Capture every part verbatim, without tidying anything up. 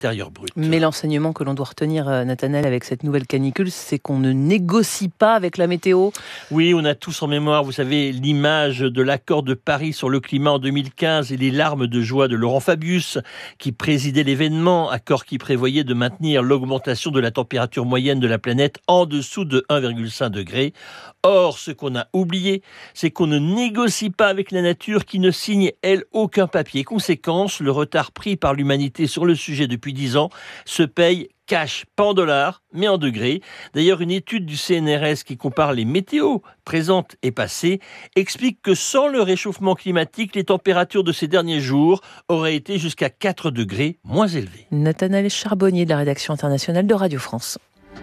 intérieur brut. Mais l'enseignement que l'on doit retenir, Nathanaël, avec cette nouvelle canicule, c'est qu'on ne négocie pas avec la météo. Oui, on a tous en mémoire, vous savez, l'image de l'accord de Paris sur le climat en deux mille quinze et les larmes de joie de Laurent Fabius, qui présidait l'événement, accord qui prévoyait de maintenir l'augmentation de la température moyenne de la planète en dessous de un virgule cinq degré. Or, ce qu'on a oublié, c'est qu'on ne négocie pas avec la nature qui ne signe, elle, aucun papier. Conséquence, le retard pris par l'humanité sur le sujet depuis dix ans se paye cash, pas en dollars, mais en degrés. D'ailleurs, une étude du C N R S qui compare les météos présentes et passées explique que sans le réchauffement climatique, les températures de ces derniers jours auraient été jusqu'à quatre degrés moins élevées. Nathanaël Charbonnier de la rédaction internationale de Radio France.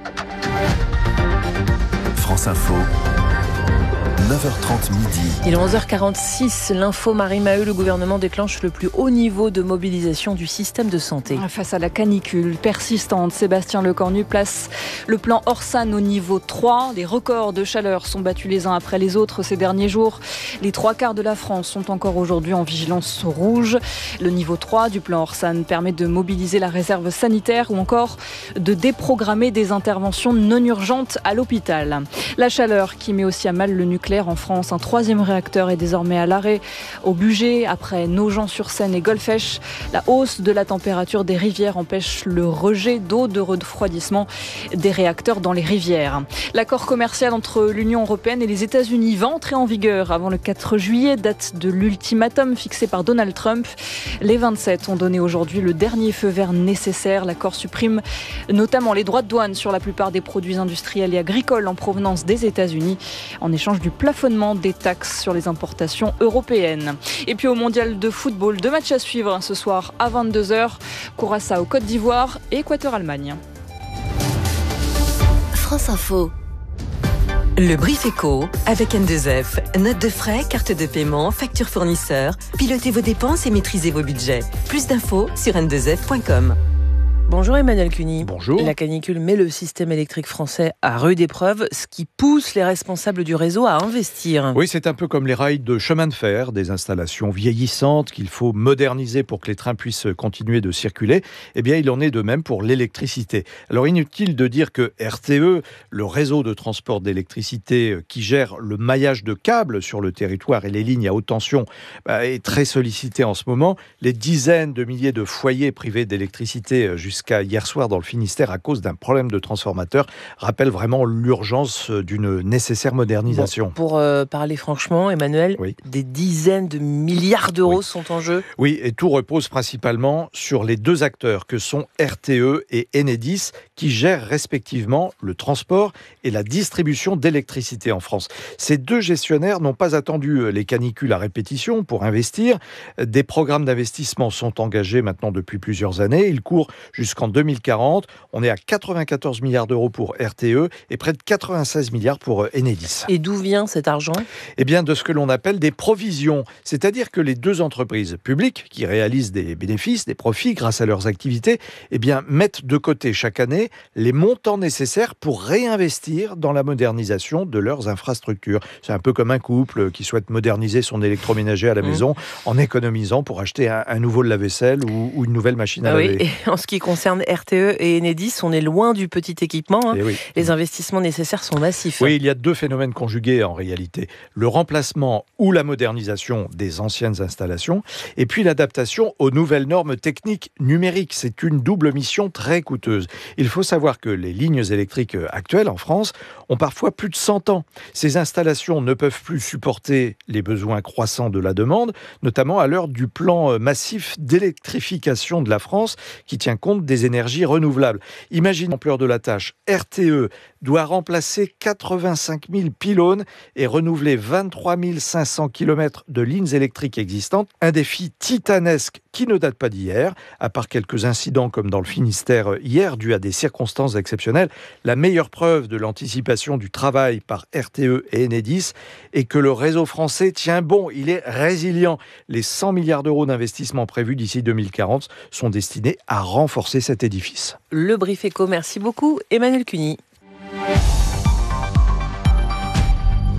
France Info. neuf heures trente midi. Il est onze heures quarante-six, l'info Marie-Maheu, le gouvernement déclenche le plus haut niveau de mobilisation du système de santé. Face à la canicule persistante, Sébastien Lecornu place le plan Orsan au niveau trois. Les records de chaleur sont battus les uns après les autres ces derniers jours. Les trois quarts de la France sont encore aujourd'hui en vigilance rouge. Le niveau trois du plan Orsan permet de mobiliser la réserve sanitaire ou encore de déprogrammer des interventions non urgentes à l'hôpital. La chaleur qui met aussi à mal le nucléaire en France. Un troisième réacteur est désormais à l'arrêt au Bugey après Nogent-sur-Seine et Golfech. La hausse de la température des rivières empêche le rejet d'eau de refroidissement des réacteurs dans les rivières. L'accord commercial entre l'Union européenne et les États-Unis va entrer en vigueur avant le quatre juillet, date de l'ultimatum fixé par Donald Trump. Les vingt-sept ont donné aujourd'hui le dernier feu vert nécessaire. L'accord supprime notamment les droits de douane sur la plupart des produits industriels et agricoles en provenance des États-Unis en échange du plafonnement des taxes sur les importations européennes. Et puis au mondial de football, deux matchs à suivre ce soir à vingt-deux heures. Curaçao Côte d'Ivoire et Équateur-Allemagne. France Info. Le Brief Éco avec N deux F. Notes de frais, carte de paiement, facture fournisseur. Pilotez vos dépenses et maîtrisez vos budgets. Plus d'infos sur n deux f point com. Bonjour Emmanuel Cuny. Bonjour. La canicule met le système électrique français à rude épreuve, ce qui pousse les responsables du réseau à investir. Oui, c'est un peu comme les rails de chemin de fer, des installations vieillissantes qu'il faut moderniser pour que les trains puissent continuer de circuler. Eh bien, il en est de même pour l'électricité. Alors, inutile de dire que R T E, le réseau de transport d'électricité qui gère le maillage de câbles sur le territoire et les lignes à haute tension, bah, est très sollicité en ce moment. Les dizaines de milliers de foyers privés d'électricité jusqu'à Jusqu'à hier soir dans le Finistère à cause d'un problème de transformateur rappelle vraiment l'urgence d'une nécessaire modernisation. Bon, pour euh, parler franchement, Emmanuel, oui. Des dizaines de milliards d'euros oui. sont en jeu. Oui, et tout repose principalement sur les deux acteurs que sont R T E et Enedis qui gèrent respectivement le transport et la distribution d'électricité en France. Ces deux gestionnaires n'ont pas attendu les canicules à répétition pour investir. Des programmes d'investissement sont engagés maintenant depuis plusieurs années. Ils courent jusqu'à Jusqu'en deux mille quarante, on est à quatre-vingt-quatorze milliards d'euros pour R T E et près de quatre-vingt-seize milliards pour Enedis. Et d'où vient cet argent ? Eh bien, de ce que l'on appelle des provisions. C'est-à-dire que les deux entreprises publiques qui réalisent des bénéfices, des profits grâce à leurs activités, eh bien, mettent de côté chaque année les montants nécessaires pour réinvestir dans la modernisation de leurs infrastructures. C'est un peu comme un couple qui souhaite moderniser son électroménager à la mmh. maison en économisant pour acheter un, un nouveau lave-vaisselle ou, ou une nouvelle machine à ah laver. Oui, et en ce qui concerne R T E et Enedis, on est loin du petit équipement. Hein. Oui. Les investissements nécessaires sont massifs. Oui, il y a deux phénomènes conjugués en réalité. Le remplacement ou la modernisation des anciennes installations et puis l'adaptation aux nouvelles normes techniques numériques. C'est une double mission très coûteuse. Il faut savoir que les lignes électriques actuelles en France ont parfois plus de cent ans. Ces installations ne peuvent plus supporter les besoins croissants de la demande, notamment à l'heure du plan massif d'électrification de la France qui tient compte des énergies renouvelables. Imagine l'ampleur de la tâche. R T E doit remplacer quatre-vingt-cinq mille pylônes et renouveler vingt-trois mille cinq cents kilomètres de lignes électriques existantes. Un défi titanesque qui ne date pas d'hier, à part quelques incidents comme dans le Finistère hier, dû à des circonstances exceptionnelles. La meilleure preuve de l'anticipation du travail par R T E et Enedis est que le réseau français tient bon, il est résilient. Les cent milliards d'euros d'investissement prévus d'ici deux mille quarante sont destinés à renforcer cet édifice. Le Brief Éco, merci beaucoup Emmanuel Cuny.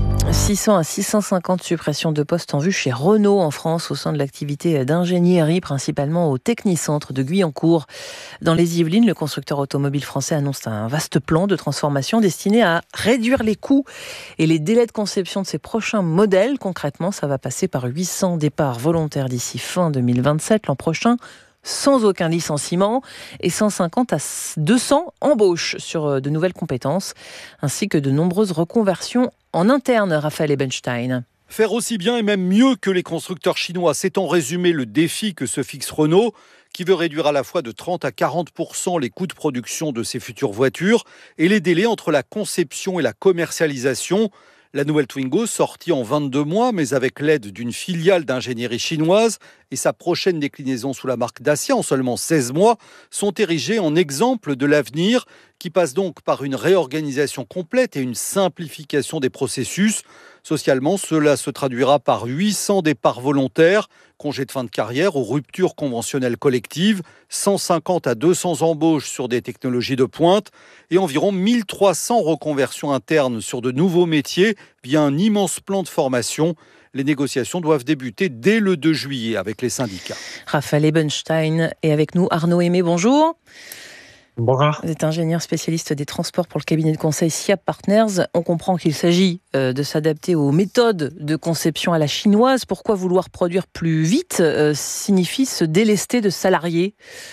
six cents à six cent cinquante suppressions de postes en vue chez Renault en France au sein de l'activité d'ingénierie, principalement au Technicentre de Guyancourt. Dans les Yvelines, le constructeur automobile français annonce un vaste plan de transformation destiné à réduire les coûts et les délais de conception de ses prochains modèles. Concrètement, ça va passer par huit cents départs volontaires d'ici fin deux mille vingt-sept. L'an prochain, sans aucun licenciement, et cent cinquante à deux cents embauches sur de nouvelles compétences, ainsi que de nombreuses reconversions en interne. Raphaël Ebenstein. Faire aussi bien et même mieux que les constructeurs chinois, c'est en résumé le défi que se fixe Renault, qui veut réduire à la fois de trente à quarante pour cent les coûts de production de ses futures voitures et les délais entre la conception et la commercialisation. La nouvelle Twingo, sortie en vingt-deux mois, mais avec l'aide d'une filiale d'ingénierie chinoise et sa prochaine déclinaison sous la marque Dacia en seulement seize mois, sont érigés en exemple de l'avenir qui passe donc par une réorganisation complète et une simplification des processus. Socialement, cela se traduira par huit cents départs volontaires, congés de fin de carrière ou ruptures conventionnelles collectives, cent cinquante à deux cents embauches sur des technologies de pointe et environ mille trois cents reconversions internes sur de nouveaux métiers via un immense plan de formation. Les négociations doivent débuter dès le deux juillet avec les syndicats. Raphaël Ebenstein est avec nous. Arnaud Aimé, bonjour. Bonjour. Vous êtes ingénieur spécialiste des transports pour le cabinet de conseil S I A P Partners. On comprend qu'il s'agit de s'adapter aux méthodes de conception à la chinoise. Pourquoi vouloir produire plus vite euh, signifie se délester de salariés ?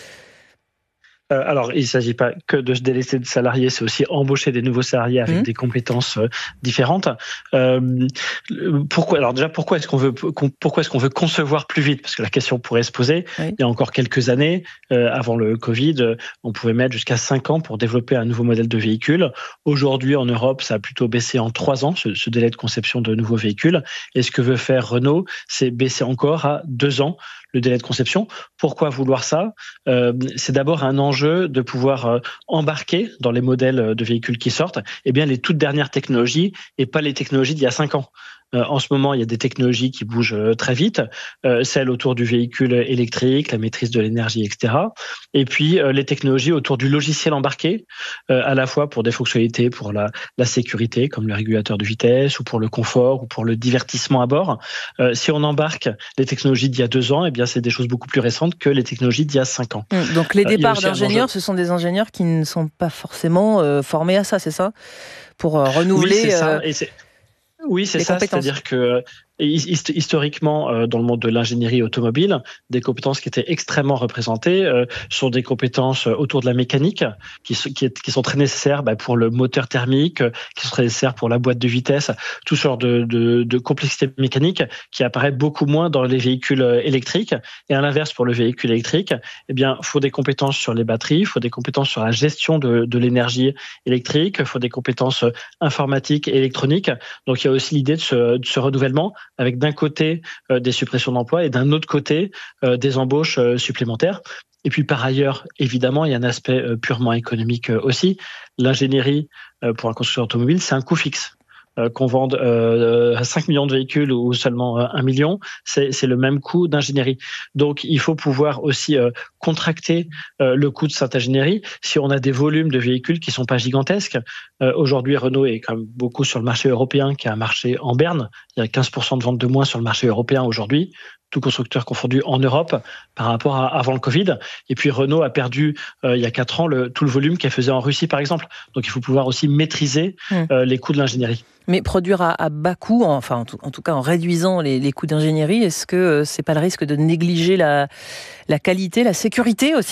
Euh, alors, il ne s'agit pas que de se délester de salariés, c'est aussi embaucher des nouveaux salariés avec mmh. des compétences euh, différentes. Euh, pourquoi Alors déjà, pourquoi est-ce qu'on veut pourquoi est-ce qu'on veut concevoir plus vite ? Parce que la question pourrait se poser. Oui. Il y a encore quelques années, euh, avant le Covid, on pouvait mettre jusqu'à cinq ans pour développer un nouveau modèle de véhicule. Aujourd'hui, en Europe, ça a plutôt baissé en trois ans, ce, ce délai de conception de nouveaux véhicules. Et ce que veut faire Renault, c'est baisser encore à deux ans le délai de conception. Pourquoi vouloir ça ? euh, C'est d'abord un enjeu de pouvoir euh, embarquer dans les modèles de véhicules qui sortent eh bien, les toutes dernières technologies et pas les technologies d'il y a cinq ans. Euh, en ce moment, il y a des technologies qui bougent euh, très vite, euh, celles autour du véhicule électrique, la maîtrise de l'énergie, et cetera. Et puis, euh, les technologies autour du logiciel embarqué, euh, à la fois pour des fonctionnalités, pour la, la sécurité, comme le régulateur de vitesse, ou pour le confort, ou pour le divertissement à bord. Euh, si on embarque les technologies d'il y a deux ans, eh bien, c'est des choses beaucoup plus récentes que les technologies d'il y a cinq ans. Donc, les départs euh, d'ingénieurs, ce sont des ingénieurs qui ne sont pas forcément euh, formés à ça, c'est ça ? Pour euh, renouveler... Oui, c'est ça. Euh... Et c'est... Oui, c'est ça, c'est-à-dire que historiquement, dans le monde de l'ingénierie automobile, des compétences qui étaient extrêmement représentées euh, sont des compétences autour de la mécanique, qui, qui, qui sont très nécessaires bah, pour le moteur thermique, qui sont très nécessaires pour la boîte de vitesse, tout genre de, de, de complexité mécanique qui apparaît beaucoup moins dans les véhicules électriques. Et à l'inverse, pour le véhicule électrique, eh bien, faut des compétences sur les batteries, il faut des compétences sur la gestion de, de l'énergie électrique, il faut des compétences informatiques et électroniques. Donc, il y a aussi l'idée de ce, de ce renouvellement, avec d'un côté euh, des suppressions d'emplois et d'un autre côté euh, des embauches euh, supplémentaires. Et puis par ailleurs, évidemment, il y a un aspect euh, purement économique euh, aussi. L'ingénierie euh, pour un constructeur automobile, c'est un coût fixe. Euh, qu'on vende euh, cinq millions de véhicules ou seulement euh, un million, c'est, c'est le même coût d'ingénierie. Donc, il faut pouvoir aussi euh, contracter euh, le coût de cette ingénierie si on a des volumes de véhicules qui sont pas gigantesques. Euh, aujourd'hui, Renault est quand même beaucoup sur le marché européen, qui est un marché en berne. Il y a quinze pour cent de ventes de moins sur le marché européen aujourd'hui, tout constructeur confondu en Europe par rapport à avant le Covid. Et puis Renault a perdu euh, il y a quatre ans le, tout le volume qu'elle faisait en Russie, par exemple. Donc, il faut pouvoir aussi maîtriser euh, les coûts de l'ingénierie. Mais produire à, à bas coût, enfin en tout, en tout cas en réduisant les, les coûts d'ingénierie, est-ce que euh, c'est pas le risque de négliger la, la qualité, la sécurité aussi ?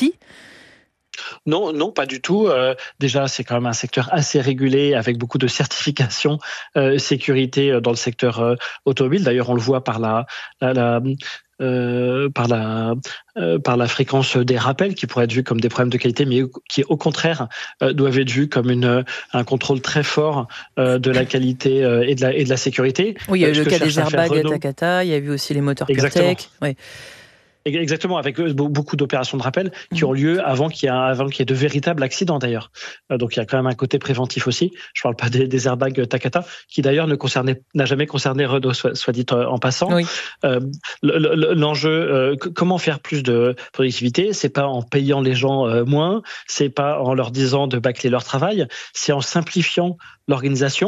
Non, non, pas du tout. Euh, déjà, c'est quand même un secteur assez régulé avec beaucoup de certifications euh, sécurité dans le secteur euh, automobile. D'ailleurs, on le voit par la, la, la Euh, par la euh, par la fréquence des rappels qui pourraient être vus comme des problèmes de qualité, mais qui au contraire euh, doivent être vus comme une un contrôle très fort euh, de la qualité euh, et de la et de la sécurité. Oui, il y a eu le cas des airbags Takata, il y a eu aussi les moteurs PureTech. Oui. Exactement, avec beaucoup d'opérations de rappel qui ont lieu avant qu'il y ait, avant qu'il y ait de véritables accidents d'ailleurs. Donc il y a quand même un côté préventif aussi. Je parle pas des, des airbags Takata, qui d'ailleurs ne concernait, n'a jamais concerné Renault, soit, soit dit en passant. Oui. Euh, l'enjeu, euh, comment faire plus de productivité, c'est pas en payant les gens euh, moins, c'est pas en leur disant de bâcler leur travail, c'est en simplifiant l'organisation.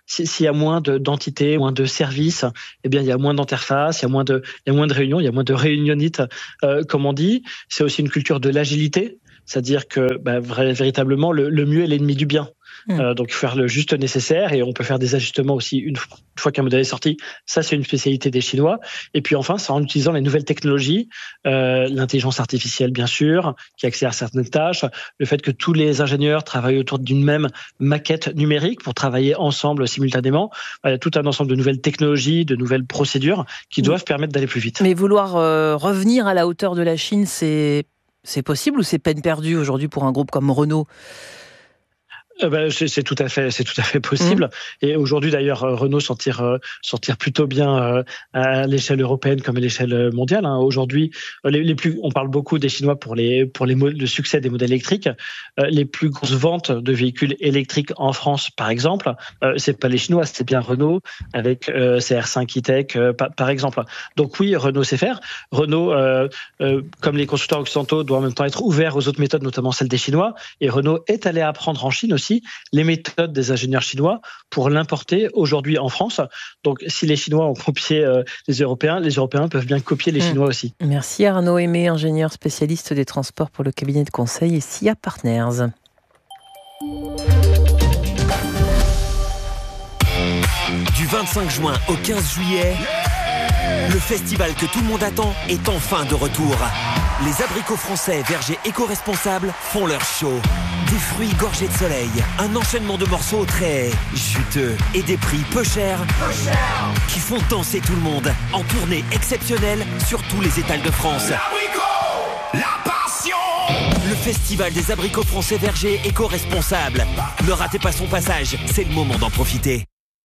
s'il y a moins de, d'entités, moins de services, eh bien, il y a moins d'interfaces, il y a moins de, il y a moins de réunions, il y a moins de réunionites, euh, comme on dit. C'est aussi une culture de l'agilité, c'est-à-dire que bah, véritablement, le, le mieux est l'ennemi du bien. Mmh. Euh, donc, faire le juste nécessaire, et on peut faire des ajustements aussi une fois, une fois qu'un modèle est sorti. Ça, c'est une spécialité des Chinois. Et puis enfin, c'est en utilisant les nouvelles technologies, euh, l'intelligence artificielle, bien sûr, qui accélère certaines tâches, le fait que tous les ingénieurs travaillent autour d'une même maquette numérique pour travailler ensemble simultanément. Il y a tout un ensemble de nouvelles technologies, de nouvelles procédures qui doivent mmh. permettre d'aller plus vite. Mais vouloir euh, revenir à la hauteur de la Chine, c'est, c'est possible ou c'est peine perdue aujourd'hui pour un groupe comme Renault ? Ben, c'est, c'est tout à fait, c'est tout à fait possible. Mmh. Et aujourd'hui, d'ailleurs, Renault s'en tire, euh, s'en tire plutôt bien euh, à l'échelle européenne comme à l'échelle mondiale. Hein. Aujourd'hui, les, les plus, on parle beaucoup des Chinois pour les, pour les le succès des modèles électriques. Euh, les plus grosses ventes de véhicules électriques en France, par exemple, euh, c'est pas les Chinois, c'est bien Renault avec euh, ses R cinq e-Tech, euh, par, par exemple. Donc oui, Renault sait faire. Renault, euh, euh, comme les constructeurs occidentaux, doit en même temps être ouvert aux autres méthodes, notamment celles des Chinois. Et Renault est allé apprendre en Chine aussi les méthodes des ingénieurs chinois pour l'importer aujourd'hui en France. Donc, si les Chinois ont copié euh, les Européens, les Européens peuvent bien copier les Chinois mmh. aussi. Merci Arnaud Aimé, ingénieur spécialiste des transports pour le cabinet de conseil et S I A Partners. Du vingt-cinq juin au quinze juillet, le festival que tout le monde attend est enfin de retour. Les abricots français vergers éco-responsables font leur show. Des fruits gorgés de soleil, un enchaînement de morceaux très juteux et des prix peu chers, peu cher. qui font danser tout le monde en tournée exceptionnelle sur tous les étals de France. L'abricot, la passion. Le festival des abricots français vergers éco-responsables. Ne ratez pas son passage, c'est le moment d'en profiter.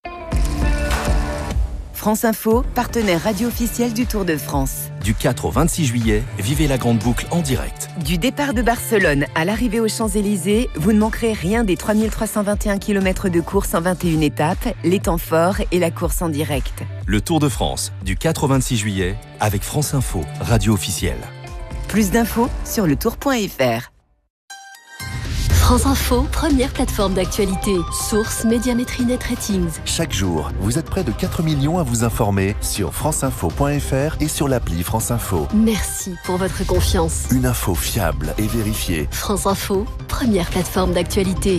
France Info, partenaire radio officiel du Tour de France. Du quatre au vingt-six juillet, vivez la grande boucle en direct. Du départ de Barcelone à l'arrivée aux Champs-Élysées, vous ne manquerez rien des trois mille trois cent vingt et un kilomètres de course en vingt et une étapes, les temps forts et la course en direct. Le Tour de France, du quatre au vingt-six juillet, avec France Info, radio officielle. Plus d'infos sur le tour point f r. France Info, première plateforme d'actualité. Source Médiamétrie Net Ratings. Chaque jour, vous êtes près de quatre millions à vous informer sur franceinfo point f r et sur l'appli France Info. Merci pour votre confiance. Une info fiable et vérifiée. France Info, première plateforme d'actualité.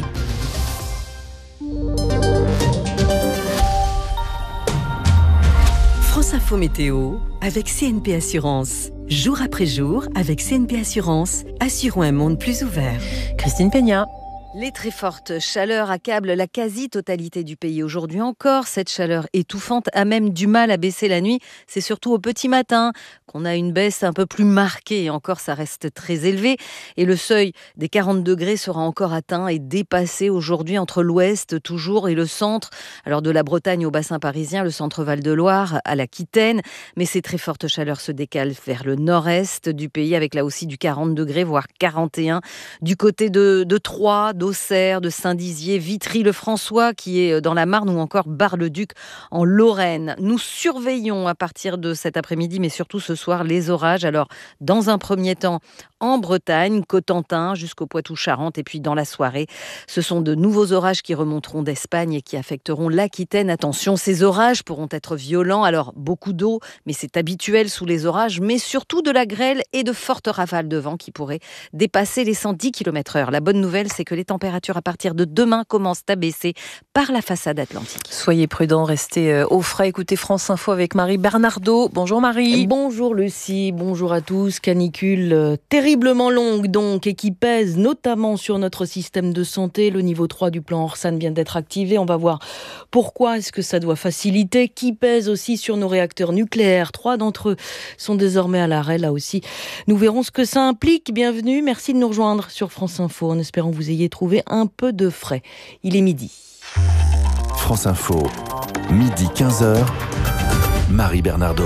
France Info Météo avec C N P Assurance. Jour après jour, avec C N P Assurance, assurons un monde plus ouvert. Christine Peña. Les très fortes chaleurs accablent la quasi-totalité du pays. Aujourd'hui encore, cette chaleur étouffante a même du mal à baisser la nuit. C'est surtout au petit matin qu'on a une baisse un peu plus marquée. Et encore, ça reste très élevé. Et le seuil des quarante degrés sera encore atteint et dépassé aujourd'hui entre l'ouest toujours et le centre. Alors de la Bretagne au bassin parisien, le centre Val-de-Loire à l'Aquitaine. Mais ces très fortes chaleurs se décalent vers le nord-est du pays avec là aussi du quarante degrés, voire quarante et un. Du côté de, de Troyes, d'Auxerre, de Saint-Dizier, Vitry-le-François qui est dans la Marne ou encore Bar-le-Duc en Lorraine. Nous surveillons à partir de cet après-midi, mais surtout ce soir, les orages. Alors, dans un premier temps, en Bretagne, Cotentin, jusqu'au Poitou-Charentes, et puis dans la soirée, ce sont de nouveaux orages qui remonteront d'Espagne et qui affecteront l'Aquitaine. Attention, ces orages pourront être violents. Alors, beaucoup d'eau, mais c'est habituel sous les orages, mais surtout de la grêle et de fortes rafales de vent qui pourraient dépasser les cent dix kilomètres heure. La bonne nouvelle, c'est que les températures à partir de demain commencent à baisser par la façade atlantique. Soyez prudents, restez au frais. Écoutez France Info avec Marie Bernardo. Bonjour Marie. Bonjour Lucie, bonjour à tous. Canicule terriblement longue donc et qui pèse notamment sur notre système de santé. Le niveau trois du plan Orsan vient d'être activé. On va voir pourquoi est-ce que ça doit faciliter. Qui pèse aussi sur nos réacteurs nucléaires. Trois d'entre eux sont désormais à l'arrêt. Là aussi, nous verrons ce que ça implique. Bienvenue, merci de nous rejoindre sur France Info en espérant que vous ayez trouvé un peu de frais. Il est midi. France Info, midi quinze heures, Marie Bernardo.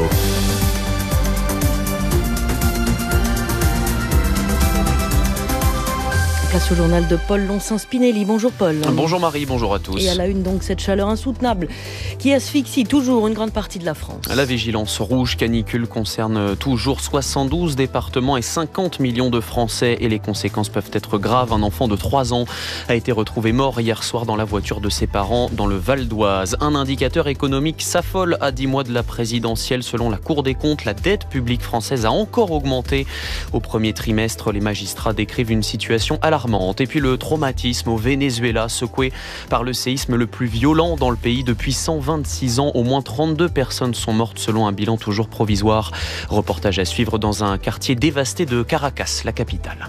Place au journal de Paul Lonsin-Spinelli. Bonjour Paul. Bonjour Marie, bonjour à tous. Et à la une donc cette chaleur insoutenable qui asphyxie toujours une grande partie de la France. La vigilance rouge canicule concerne toujours soixante-douze départements et cinquante millions de Français et les conséquences peuvent être graves. Un enfant de trois ans a été retrouvé mort hier soir dans la voiture de ses parents dans le Val d'Oise. Un indicateur économique s'affole à dix mois de la présidentielle. Selon la Cour des comptes, la dette publique française a encore augmenté. Au premier trimestre, les magistrats décrivent une situation alarmante. Et puis le traumatisme au Venezuela, secoué par le séisme le plus violent dans le pays depuis cent vingt-six ans. Au moins trente-deux personnes sont mortes selon un bilan toujours provisoire. Reportage à suivre dans un quartier dévasté de Caracas, la capitale.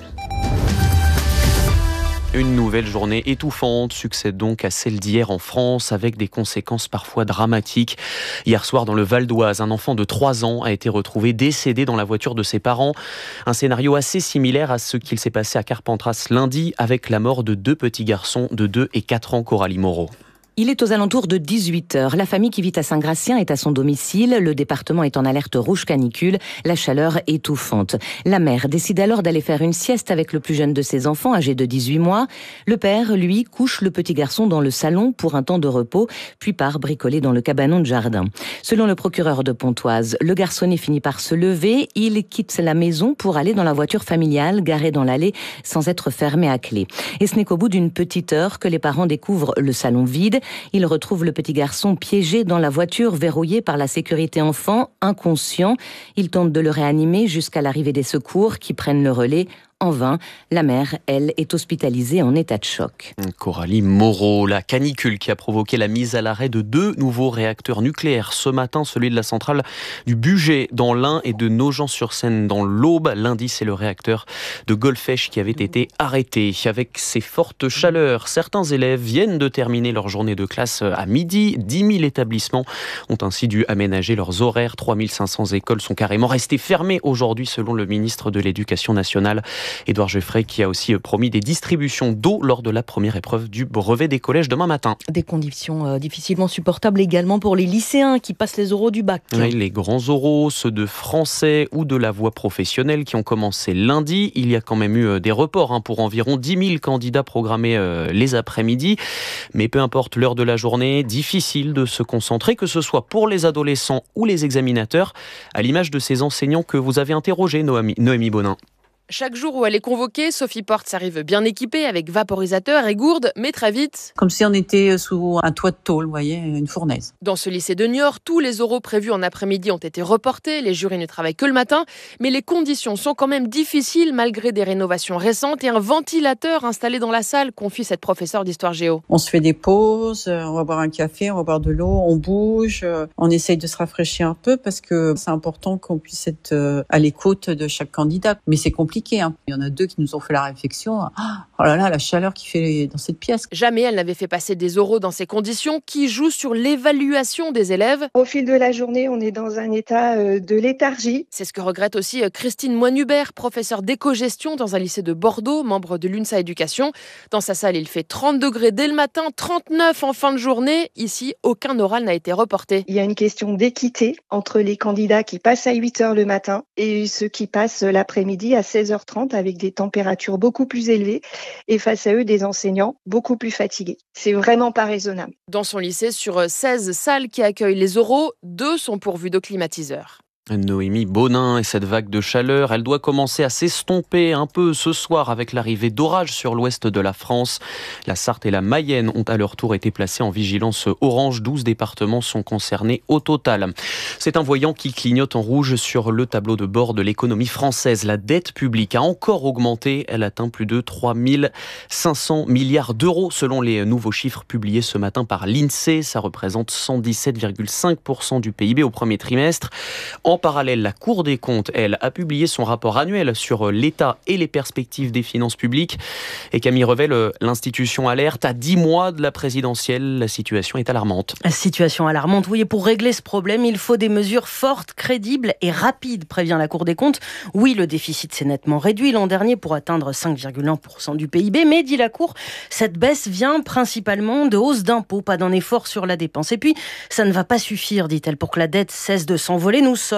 Une nouvelle journée étouffante succède donc à celle d'hier en France avec des conséquences parfois dramatiques. Hier soir dans le Val d'Oise, un enfant de trois ans a été retrouvé décédé dans la voiture de ses parents. Un scénario assez similaire à ce qu'il s'est passé à Carpentras lundi avec la mort de deux petits garçons de deux et quatre ans, Coralie Moreau. Il est aux alentours de dix-huit heures. La famille qui vit à Saint-Gratien est à son domicile. Le département est en alerte rouge canicule. La chaleur étouffante. La mère décide alors d'aller faire une sieste avec le plus jeune de ses enfants, âgé de dix-huit mois. Le père, lui, couche le petit garçon dans le salon pour un temps de repos, puis part bricoler dans le cabanon de jardin. Selon le procureur de Pontoise, le garçonnet finit par se lever. Il quitte la maison pour aller dans la voiture familiale, garée dans l'allée, sans être fermée à clé. Et ce n'est qu'au bout d'une petite heure que les parents découvrent le salon vide. Ils retrouvent le petit garçon piégé dans la voiture, verrouillé par la sécurité enfant, inconscient. Ils tentent de le réanimer jusqu'à l'arrivée des secours qui prennent le relais. En vain, la mère, elle, est hospitalisée en état de choc. Coralie Moreau, la canicule qui a provoqué la mise à l'arrêt de deux nouveaux réacteurs nucléaires. Ce matin, celui de la centrale du Bugey dans l'Ain et de Nogent-sur-Seine dans l'Aube. Lundi, c'est le réacteur de Golfech qui avait été arrêté. Avec ces fortes chaleurs, certains élèves viennent de terminer leur journée de classe à midi. dix mille établissements ont ainsi dû aménager leurs horaires. trois mille cinq cents écoles sont carrément restées fermées aujourd'hui, selon le ministre de l'Éducation nationale. Édouard Geoffrey qui a aussi promis des distributions d'eau lors de la première épreuve du brevet des collèges demain matin. Des conditions euh, difficilement supportables également pour les lycéens qui passent les oraux du bac. Oui, les grands oraux, ceux de français ou de la voie professionnelle qui ont commencé lundi. Il y a quand même eu des reports hein, pour environ dix mille candidats programmés euh, les après-midi. Mais peu importe l'heure de la journée, difficile de se concentrer, que ce soit pour les adolescents ou les examinateurs, à l'image de ces enseignants que vous avez interrogés, Noémie, Noémie Bonin. Chaque jour où elle est convoquée, Sophie Portes arrive bien équipée avec vaporisateur et gourde, mais très vite... Comme si on était sous un toit de tôle, vous voyez, une fournaise. Dans ce lycée de Niort, tous les oraux prévus en après-midi ont été reportés, les jurys ne travaillent que le matin, mais les conditions sont quand même difficiles malgré des rénovations récentes et un ventilateur installé dans la salle, confie cette professeure d'histoire géo. On se fait des pauses, on va boire un café, on va boire de l'eau, on bouge, on essaye de se rafraîchir un peu parce que c'est important qu'on puisse être à l'écoute de chaque candidat, mais c'est compliqué. Il y en a deux qui nous ont fait la réflexion. Oh là là, la chaleur qu'il fait dans cette pièce. Jamais elle n'avait fait passer des oraux dans ces conditions qui jouent sur l'évaluation des élèves. Au fil de la journée, on est dans un état de léthargie. C'est ce que regrette aussi Christine Moine-Hubert, professeure d'éco-gestion dans un lycée de Bordeaux, membre de l'UNSA Éducation. Dans sa salle, il fait trente degrés dès le matin, trente-neuf en fin de journée. Ici, aucun oral n'a été reporté. Il y a une question d'équité entre les candidats qui passent à huit heures le matin et ceux qui passent l'après-midi à seize heures trente avec des températures beaucoup plus élevées et face à eux des enseignants beaucoup plus fatigués. C'est vraiment pas raisonnable. Dans son lycée, sur seize salles qui accueillent les oraux, deux sont pourvues de climatiseurs. Noémie Bonin et cette vague de chaleur, elle doit commencer à s'estomper un peu ce soir avec l'arrivée d'orages sur l'ouest de la France. La Sarthe et la Mayenne ont à leur tour été placées en vigilance orange. douze départements sont concernés au total. C'est un voyant qui clignote en rouge sur le tableau de bord de l'économie française. La dette publique a encore augmenté. Elle atteint plus de trois mille cinq cents milliards d'euros selon les nouveaux chiffres publiés ce matin par l'INSEE. Ça représente cent dix-sept virgule cinq pour cent du P I B au premier trimestre. En parallèle, la Cour des comptes, elle, a publié son rapport annuel sur l'état et les perspectives des finances publiques. Et Camille Revel, l'institution alerte à dix mois de la présidentielle. La situation est alarmante. La situation alarmante, oui. Et pour régler ce problème, il faut des mesures fortes, crédibles et rapides, prévient la Cour des comptes. Oui, le déficit s'est nettement réduit l'an dernier pour atteindre cinq virgule un pour cent du P I B. Mais, dit la Cour, cette baisse vient principalement de hausses d'impôts, pas d'un effort sur la dépense. Et puis, ça ne va pas suffire, dit-elle, pour que la dette cesse de s'envoler. Nous sommes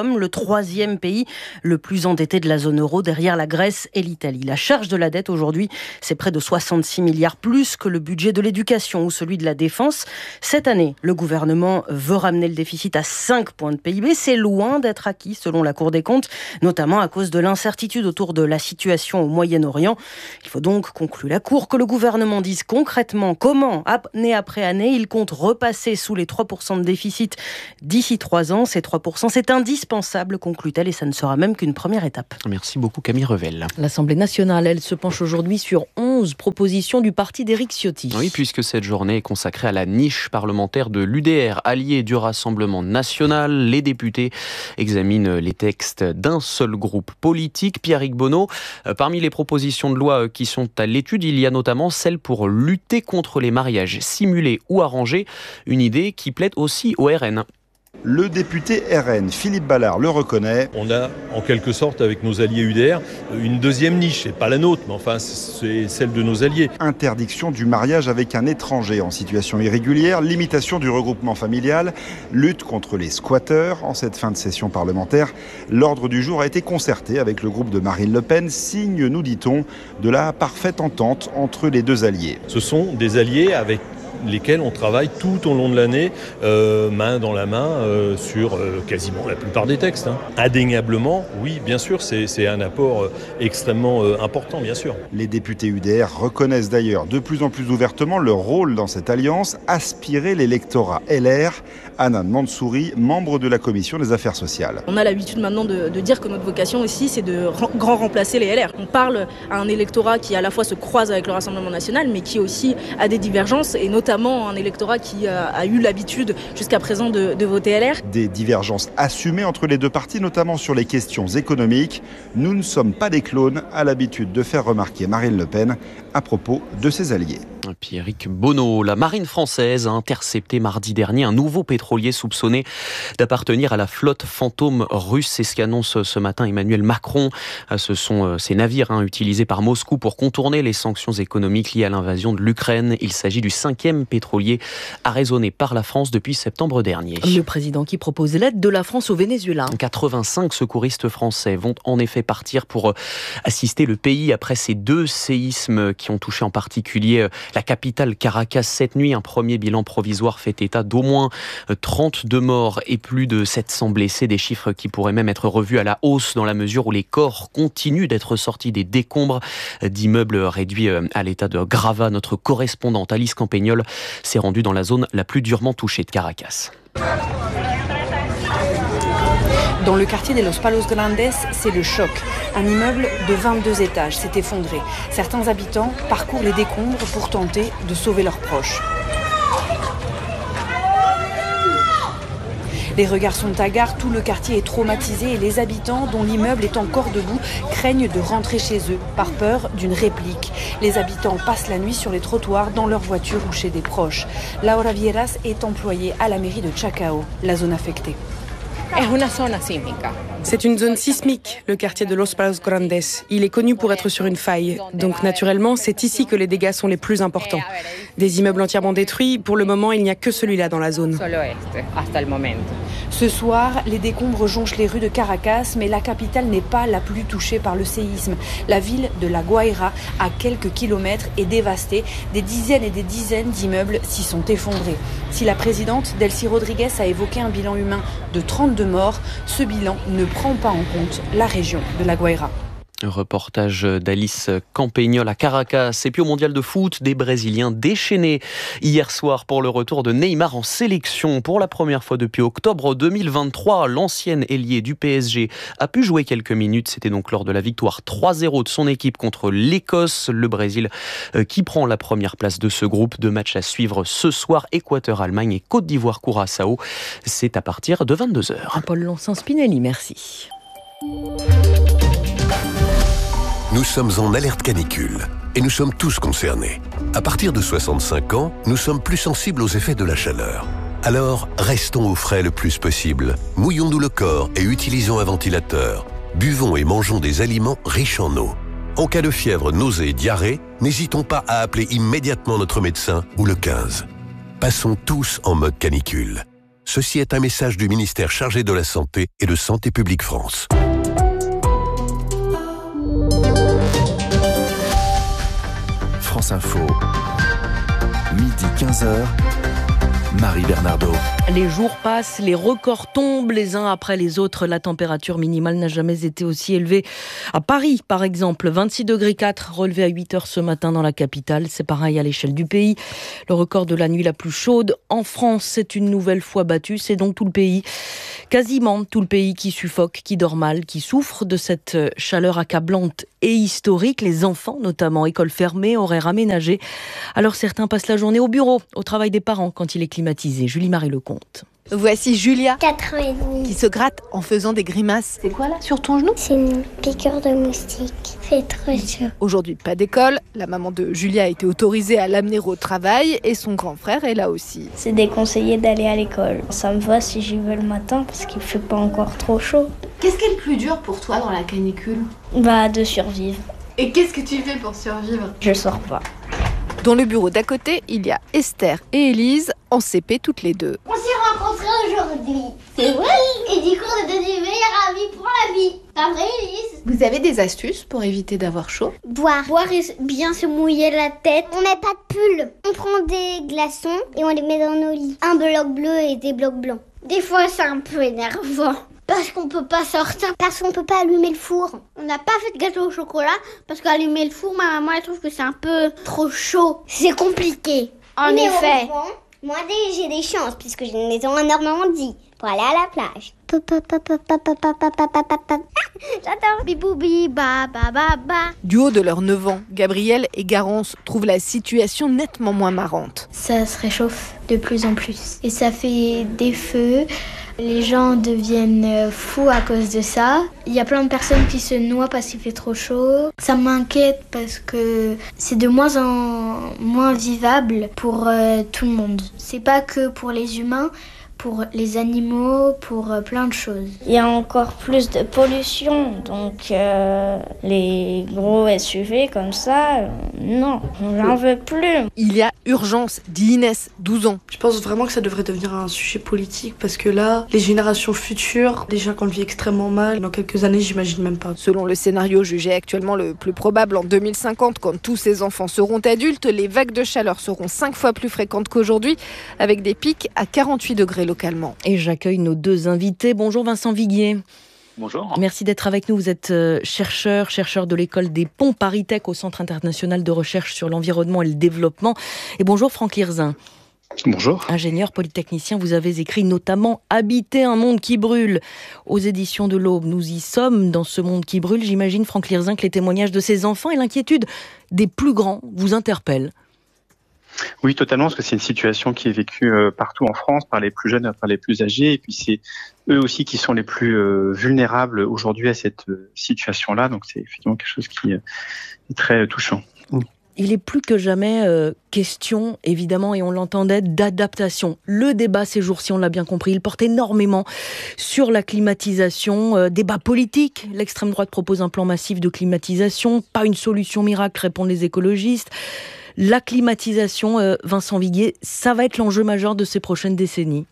sommes le troisième pays le plus endetté de la zone euro, derrière la Grèce et l'Italie. La charge de la dette aujourd'hui, c'est près de soixante-six milliards, plus que le budget de l'éducation ou celui de la défense. Cette année, le gouvernement veut ramener le déficit à cinq points de P I B. C'est loin d'être acquis, selon la Cour des comptes, notamment à cause de l'incertitude autour de la situation au Moyen-Orient. Il faut donc, conclut la Cour, que le gouvernement dise concrètement comment, année après année, il compte repasser sous les trois pour cent de déficit d'ici trois ans. Ces trois pour cent, c'est indispensable, conclut-elle, et ça ne sera même qu'une première étape. Merci beaucoup Camille Revel. L'Assemblée nationale, elle se penche aujourd'hui sur onze propositions du parti d'Éric Ciotti. Oui, puisque cette journée est consacrée à la niche parlementaire de l'U D R, allié du Rassemblement national. Les députés examinent les textes d'un seul groupe politique. Pierrick Bonneau, parmi les propositions de loi qui sont à l'étude, il y a notamment celle pour lutter contre les mariages simulés ou arrangés, une idée qui plaît aussi au R N. Le député R N, Philippe Ballard, le reconnaît. On a, en quelque sorte, avec nos alliés U D R, une deuxième niche. C'est pas la nôtre, mais enfin, c'est celle de nos alliés. Interdiction du mariage avec un étranger en situation irrégulière, limitation du regroupement familial, lutte contre les squatteurs. En cette fin de session parlementaire, l'ordre du jour a été concerté avec le groupe de Marine Le Pen, signe, nous dit-on, de la parfaite entente entre les deux alliés. Ce sont des alliés avec lesquels on travaille tout au long de l'année, euh, main dans la main, euh, sur euh, quasiment la plupart des textes. Hein. Indéniablement, oui, bien sûr, c'est, c'est un apport euh, extrêmement euh, important, bien sûr. Les députés U D R reconnaissent d'ailleurs de plus en plus ouvertement leur rôle dans cette alliance, aspirer l'électorat L R. Anna Mansouri, membre de la commission des affaires sociales. On a l'habitude maintenant de, de dire que notre vocation aussi, c'est de ren- grand remplacer les L R. On parle à un électorat qui à la fois se croise avec le Rassemblement national, mais qui aussi a des divergences, et notamment un électorat qui a, a eu l'habitude jusqu'à présent de, de voter L R. Des divergences assumées entre les deux partis, notamment sur les questions économiques. Nous ne sommes pas des clones, a l'habitude de faire remarquer Marine Le Pen à propos de ses alliés. Pierrick Bonneau, la marine française a intercepté mardi dernier un nouveau pétrolier soupçonné d'appartenir à la flotte fantôme russe. C'est ce qu'annonce ce matin Emmanuel Macron. Ce sont ces navires hein, utilisés par Moscou pour contourner les sanctions économiques liées à l'invasion de l'Ukraine. Il s'agit du cinquième pétrolier arraisonné par la France depuis septembre dernier. Le président qui propose l'aide de la France au Venezuela. quatre-vingt-cinq secouristes français vont en effet partir pour assister le pays après ces deux séismes qui ont touché en particulier la capitale Caracas cette nuit. Un premier bilan provisoire fait état d'au moins trente-deux morts et plus de sept cents blessés. Des chiffres qui pourraient même être revus à la hausse dans la mesure où les corps continuent d'être sortis des décombres d'immeubles réduits à l'état de gravats. Notre correspondante Alice Campagnol s'est rendue dans la zone la plus durement touchée de Caracas. Dans le quartier de Los Palos Grandes, c'est le choc. Un immeuble de vingt-deux étages s'est effondré. Certains habitants parcourent les décombres pour tenter de sauver leurs proches. Les regards sont hagards, tout le quartier est traumatisé et les habitants, dont l'immeuble est encore debout, craignent de rentrer chez eux par peur d'une réplique. Les habitants passent la nuit sur les trottoirs, dans leur voiture ou chez des proches. Laura Vieras est employée à la mairie de Chacao, la zone affectée. C'est une zone sismique, le quartier de Los Palos Grandes. Il est connu pour être sur une faille. Donc naturellement, c'est ici que les dégâts sont les plus importants. Des immeubles entièrement détruits, pour le moment, il n'y a que celui-là dans la zone. Ce soir, les décombres jonchent les rues de Caracas, mais la capitale n'est pas la plus touchée par le séisme. La ville de La Guaira, à quelques kilomètres, est dévastée. Des dizaines et des dizaines d'immeubles s'y sont effondrés. Si la présidente Delcy Rodriguez a évoqué un bilan humain de trente-deux morts, ce bilan ne prend pas en compte la région de La Guaira. Reportage d'Alice Campagnol à Caracas. Et puis au mondial de foot, des Brésiliens déchaînés hier soir pour le retour de Neymar en sélection. Pour la première fois depuis octobre deux mille vingt-trois, l'ancienne ailier du P S G a pu jouer quelques minutes. C'était donc lors de la victoire trois zéro de son équipe contre l'Écosse. Le Brésil qui prend la première place de ce groupe. Deux matchs à suivre ce soir, Équateur-Allemagne et Côte d'Ivoire-Curaçao. C'est à partir de vingt-deux heures. Paul Lonsin-Spinelli, merci. Nous sommes en alerte canicule et nous sommes tous concernés. À partir de soixante-cinq ans, nous sommes plus sensibles aux effets de la chaleur. Alors, restons au frais le plus possible. Mouillons-nous le corps et utilisons un ventilateur. Buvons et mangeons des aliments riches en eau. En cas de fièvre, nausée et diarrhée, n'hésitons pas à appeler immédiatement notre médecin ou le quinze. Passons tous en mode canicule. Ceci est un message du ministère chargé de la Santé et de Santé publique France. France Info, midi quinze heures, Marie Bernardo. Les jours passent, les records tombent les uns après les autres. La température minimale n'a jamais été aussi élevée. À Paris, par exemple, vingt-six degrés quatre relevé à huit heures ce matin dans la capitale. C'est pareil à l'échelle du pays. Le record de la nuit la plus chaude en France, c'est une nouvelle fois battu. C'est donc tout le pays, quasiment tout le pays qui suffoque, qui dort mal, qui souffre de cette chaleur accablante et historique. Les enfants, notamment, écoles fermées, horaires aménagés. Alors certains passent la journée au bureau, au travail des parents quand il est climatisé. Julie-Marie Lecomte. Voici Julia, quatre ans et demi, qui se gratte en faisant des grimaces. C'est quoi là sur ton genou? C'est une piqûre de moustique. C'est trop chaud. Aujourd'hui, pas d'école. La maman de Julia a été autorisée à l'amener au travail et son grand frère est là aussi. C'est déconseillé d'aller à l'école. Ça me va si j'y vais le matin parce qu'il fait pas encore trop chaud. Qu'est-ce qui est le plus dur pour toi dans la canicule? Bah, de survivre. Et qu'est-ce que tu fais pour survivre? Je sors pas. Dans le bureau d'à côté, il y a Esther et Élise, en C P toutes les deux. On s'est rencontrés aujourd'hui. C'est vrai? Et du coup, on est devenus meilleurs amis pour la vie. Pas vrai, Élise? Vous avez des astuces pour éviter d'avoir chaud? Boire. Boire et bien se mouiller la tête. On met pas de pull. On prend des glaçons et on les met dans nos lits. Un bloc bleu et des blocs blancs. Des fois, c'est un peu énervant. Parce qu'on peut pas sortir, parce qu'on peut pas allumer le four. On n'a pas fait de gâteau au chocolat, parce qu'allumer le four, ma maman elle trouve que c'est un peu trop chaud. C'est compliqué. En Mais effet. Moi j'ai des chances, puisque j'ai une maison en Normandie, pour aller à la plage. J'adore. Biboubi, ba ba ba ba. Du haut de leurs neuf ans, Gabrielle et Garance trouvent la situation nettement moins marrante. Ça se réchauffe de plus en plus. Et ça fait des feux. Les gens deviennent fous à cause de ça. Il y a plein de personnes qui se noient parce qu'il fait trop chaud. Ça m'inquiète parce que c'est de moins en moins vivable pour euh, tout le monde. C'est pas que pour les humains, pour les animaux, pour euh, plein de choses. Il y a encore plus de pollution, donc euh, les gros S U V comme ça, euh, non, j'en veux plus. Il y a urgence, dit Inès, douze ans. Je pense vraiment que ça devrait devenir un sujet politique parce que là, les générations futures, déjà qu'on le vit extrêmement mal, dans quelques années, j'imagine même pas. Selon le scénario jugé actuellement le plus probable en deux mille cinquante, quand tous ces enfants seront adultes, les vagues de chaleur seront cinq fois plus fréquentes qu'aujourd'hui, avec des pics à quarante-huit degrés localement. Et j'accueille nos deux invités. Bonjour Vincent Viguier. Bonjour. Merci d'être avec nous. Vous êtes chercheur, chercheur de l'école des ponts ParisTech au Centre international de recherche sur l'environnement et le développement. Et bonjour Franck Lirzin. Bonjour. Ingénieur polytechnicien, vous avez écrit notamment « Habiter un monde qui brûle » aux éditions de l'Aube. Nous y sommes dans ce monde qui brûle. J'imagine, Franck Lirzin, que les témoignages de ces enfants et l'inquiétude des plus grands vous interpellent. Oui, totalement, parce que c'est une situation qui est vécue euh, partout en France, par les plus jeunes, par les plus âgés, et puis c'est eux aussi qui sont les plus euh, vulnérables aujourd'hui à cette euh, situation-là, donc c'est effectivement quelque chose qui euh, est très euh, touchant. Il est plus que jamais euh, question, évidemment, et on l'entendait, d'adaptation. Le débat ces jours-ci, on l'a bien compris, il porte énormément sur la climatisation. Euh, débat politique, l'extrême droite propose un plan massif de climatisation, pas une solution miracle, répondent les écologistes. La climatisation, euh, Vincent Viguier, ça va être l'enjeu majeur de ces prochaines décennies.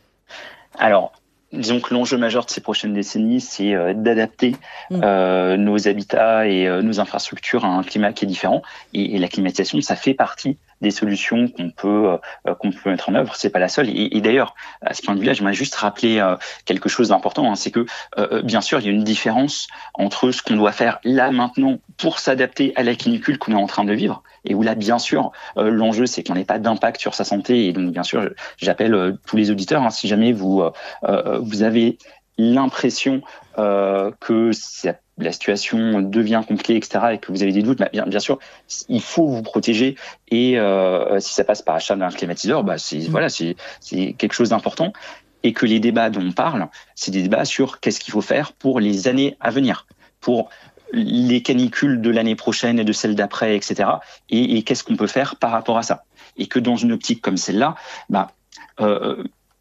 Alors, disons que l'enjeu majeur de ces prochaines décennies, c'est euh, d'adapter mmh. euh, nos habitats et euh, nos infrastructures à un climat qui est différent. Et, et la climatisation, ça fait partie des solutions qu'on peut euh, qu'on peut mettre en œuvre. C'est pas la seule. Et, et d'ailleurs, à ce point de vue-là, j'aimerais juste rappeler euh, quelque chose d'important. Hein, c'est que euh, bien sûr, il y a une différence entre ce qu'on doit faire là maintenant pour s'adapter à la canicule qu'on est en train de vivre, et où là, bien sûr, euh, l'enjeu, c'est qu'on n'ait pas d'impact sur sa santé. Et donc, bien sûr, j'appelle euh, tous les auditeurs, hein, si jamais vous euh, vous avez l'impression euh, que c'est la situation devient compliquée, et cetera, et que vous avez des doutes, bah bien, bien sûr, il faut vous protéger. Et euh, si ça passe par achat d'un climatiseur, bah c'est mmh. voilà, c'est c'est quelque chose d'important. Et que les débats dont on parle, c'est des débats sur qu'est-ce qu'il faut faire pour les années à venir, pour les canicules de l'année prochaine et de celle d'après, et cetera. Et, et qu'est-ce qu'on peut faire par rapport à ça. Et que dans une optique comme celle-là, bah euh,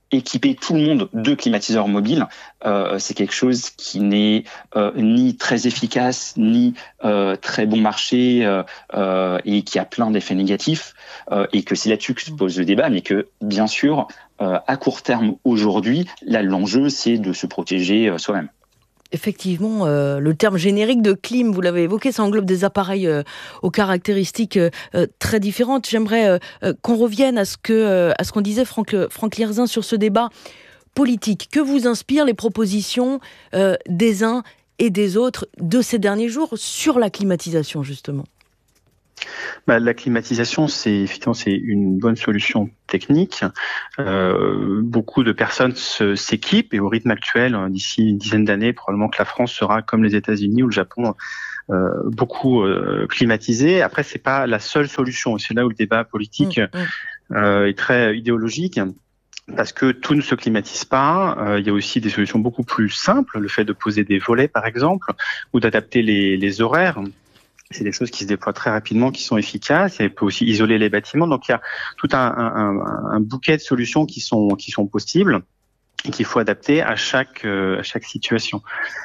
équiper tout le monde de climatiseurs mobiles, euh, c'est quelque chose qui n'est euh, ni très efficace, ni euh, très bon marché, euh, euh, et qui a plein d'effets négatifs, euh, et que c'est là-dessus que se pose le débat, mais que, bien sûr, euh, à court terme, aujourd'hui, là, l'enjeu, c'est de se protéger euh, soi-même. Effectivement, euh, le terme générique de clim, vous l'avez évoqué, ça englobe des appareils euh, aux caractéristiques euh, très différentes. J'aimerais euh, qu'on revienne à ce que euh, à ce qu'on disait Franck, Franck Lierzin sur ce débat politique. Que vous inspirent les propositions euh, des uns et des autres de ces derniers jours sur la climatisation, justement? Bah, la climatisation, c'est effectivement c'est une bonne solution technique. Euh, beaucoup de personnes se, s'équipent et au rythme actuel, d'ici une dizaine d'années, probablement que la France sera comme les États-Unis ou le Japon, euh, beaucoup euh, climatisée. Après, c'est pas la seule solution. C'est là où le débat politique mmh, euh, est très idéologique. Parce que tout ne se climatise pas. Euh, il y a aussi des solutions beaucoup plus simples, le fait de poser des volets, par exemple, ou d'adapter les, les horaires. C'est des choses qui se déploient très rapidement, qui sont efficaces. Et on peut aussi isoler les bâtiments. Donc il y a tout un, un, un bouquet de solutions qui sont qui sont possibles et qu'il faut adapter à chaque euh, à chaque situation.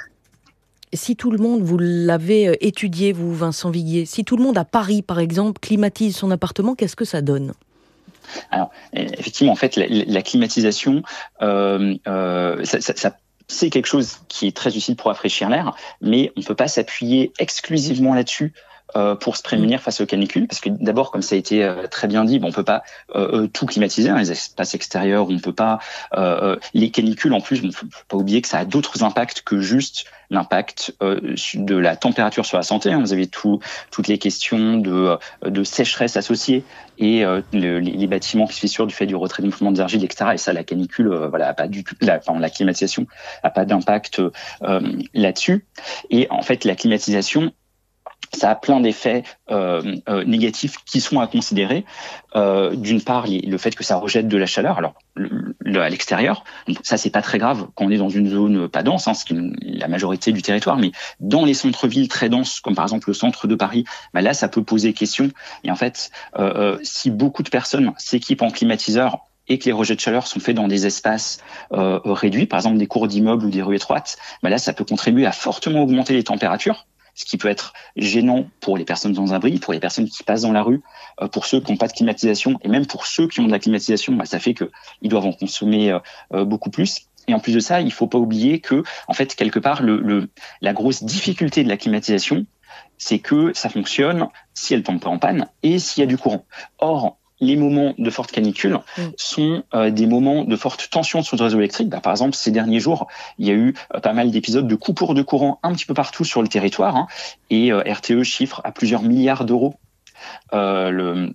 Si tout le monde, vous l'avez étudié, vous, Vincent Viguier, si tout le monde à Paris, par exemple, climatise son appartement, qu'est-ce que ça donne ? Alors, effectivement, en fait, la, la climatisation, euh, euh, ça, ça, ça c'est quelque chose qui est très utile pour rafraîchir l'air, mais on ne peut pas s'appuyer exclusivement là-dessus euh, pour se prémunir face aux canicules, parce que d'abord, comme ça a été euh, très bien dit, bon, on ne peut pas euh, tout climatiser, hein, les espaces extérieurs, on ne peut pas... Euh, les canicules, en plus, il ne faut pas oublier que ça a d'autres impacts que juste l'impact euh, de la température sur la santé. Hein. Vous avez tout, toutes les questions de, de sécheresse associées et euh, le, les, les bâtiments qui se fissurent du fait du retrait de mouvement d'argile, et cetera. Et ça, la canicule, euh, voilà, a pas du tout, la, enfin, la climatisation n'a pas d'impact euh, là-dessus. Et en fait, la climatisation, ça a plein d'effets euh, euh, négatifs qui sont à considérer. Euh, d'une part, le fait que ça rejette de la chaleur, alors le, le, à l'extérieur, donc ça c'est pas très grave quand on est dans une zone pas dense, hein, ce qui est la majorité du territoire, mais dans les centres-villes très denses, comme par exemple le centre de Paris, bah là ça peut poser question. Et en fait, euh, euh, si beaucoup de personnes s'équipent en climatiseur et que les rejets de chaleur sont faits dans des espaces euh, réduits, par exemple des cours d'immeubles ou des rues étroites, bah là ça peut contribuer à fortement augmenter les températures, ce qui peut être gênant pour les personnes sans abri, pour les personnes qui passent dans la rue, euh, pour ceux qui n'ont pas de climatisation, et même pour ceux qui ont de la climatisation, bah, ça fait qu'ils doivent en consommer euh, euh, beaucoup plus. Et en plus de ça, il ne faut pas oublier que, en fait, quelque part, le, le, la grosse difficulté de la climatisation, c'est que ça fonctionne si elle ne tombe pas en panne et s'il y a du courant. Or, les moments de forte canicule mmh. sont euh, des moments de forte tension sur le réseau électrique. Bah, par exemple, ces derniers jours, il y a eu euh, pas mal d'épisodes de coupures de courant un petit peu partout sur le territoire, hein, et euh, R T E chiffre à plusieurs milliards d'euros euh, le,